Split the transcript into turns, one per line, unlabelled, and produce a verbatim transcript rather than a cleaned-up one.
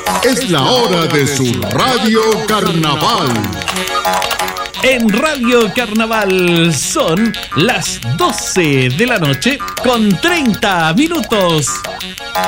Es la hora de su Radio Carnaval.
En Radio Carnaval son las doce de la noche con treinta minutos.